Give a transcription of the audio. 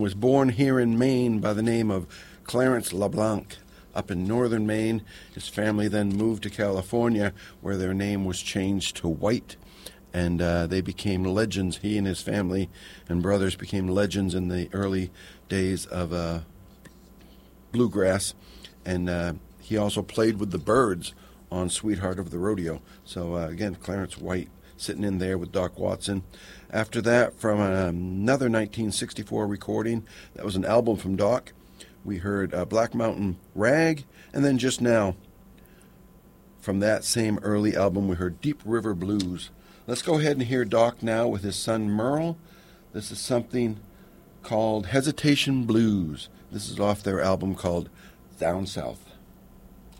Was born here in Maine by the name of Clarence LeBlanc up in northern Maine. His family then moved to California, where their name was changed to White, and they became legends. He and his family and brothers became legends in the early days of bluegrass, and he also played with the Byrds on Sweetheart of the Rodeo. So again, Clarence White sitting in there with Doc Watson. After that, from another 1964 recording, that was an album from Doc, we heard Black Mountain Rag, and then just now, from that same early album, we heard Deep River Blues. Let's go ahead and hear Doc now with his son Merle. This is something called Hesitation Blues. This is off their album called Down South.